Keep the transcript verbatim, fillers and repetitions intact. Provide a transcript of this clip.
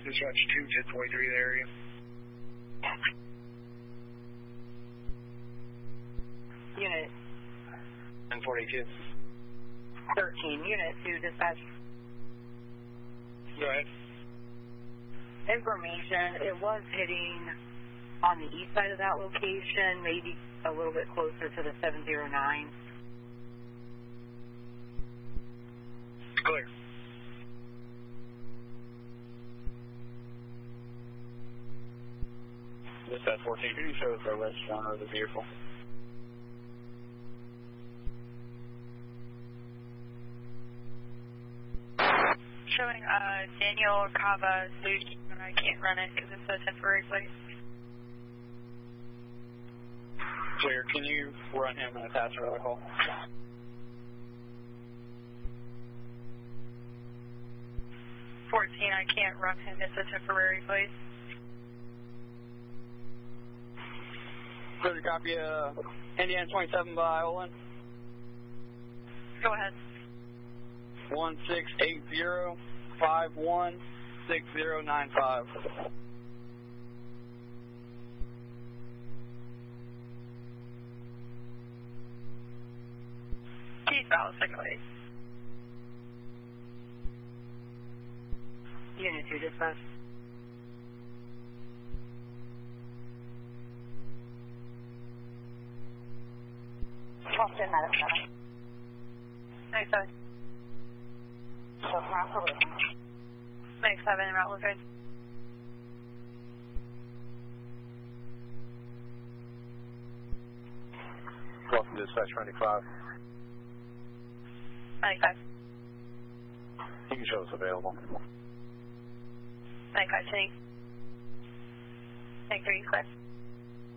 Dispatch two, ten forty-three, the area. Unit. ten forty-two. thirteen, Unit two, dispatch. Go ahead. Information, it was hitting on the east side of that location, maybe a little bit closer to the seven zero nine. Clear. Dispatch fourteen, can you show us our west corner of the vehicle? Showing uh, Daniel Cava Sushi, but I can't run it because it's a temporary place. Clear, can you run him and attach another call? fourteen, I can't run him, it's a temporary place. Clear to copy uh, Indiana twenty-seven by Olin. Go ahead. one six eight zero five one six zero nine five. Keith Vallis, second base. Unit two, dispatch. Austin, Madison. Nice seven. So, absolutely. Nice seven, route located. Welcome to dispatch ninety-five. ninety-five. You can show us available. ninety-five, ten. ninety-three, clear.